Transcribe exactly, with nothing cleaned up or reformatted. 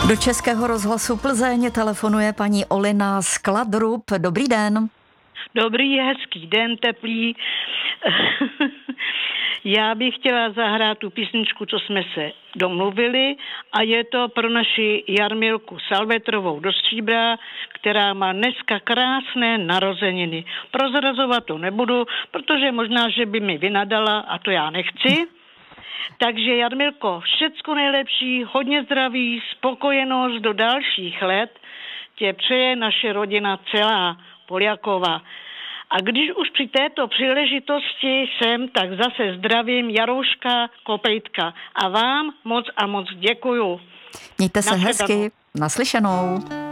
Do Českého rozhlasu Plzeň telefonuje paní Olina z Kladrub. Dobrý den. Dobrý, hezký den, teplý. Já bych chtěla zahrát tu písničku, co jsme se domluvili, a je to pro naši Jarmilku Salvetrovou do Stříbra, která má dneska krásné narozeniny. Prozrazovat to nebudu, protože možná, že by mi vynadala, a to já nechci. Takže Jarmilko, všecko nejlepší, hodně zdraví, spokojenost do dalších let tě přeje naše rodina celá Poljakova. A když už při této příležitosti jsem, tak zase zdravím Jarouška Kopejtka. A vám moc a moc děkuju. Mějte se hezky. Naslyšenou.